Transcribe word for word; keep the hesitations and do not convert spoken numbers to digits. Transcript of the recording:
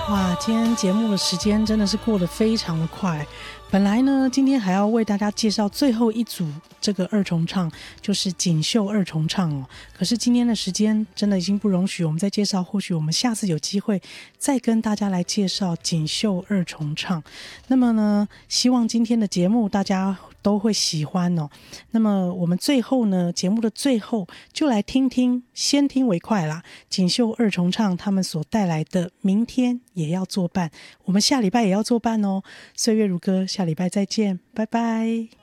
哇，今天节目的时间真的是过得非常的快。本来呢，今天还要为大家介绍最后一组这个二重唱，就是锦绣二重唱哦。可是今天的时间真的已经不容许我们再介绍，或许我们下次有机会再跟大家来介绍锦绣二重唱。那么呢，希望今天的节目大家都会喜欢哦。那么我们最后呢，节目的最后就来听听，先听为快啦，锦绣二重唱他们所带来的《明天也要作伴》，我们下礼拜也要作伴哦。岁月如歌，下礼拜再见，拜拜。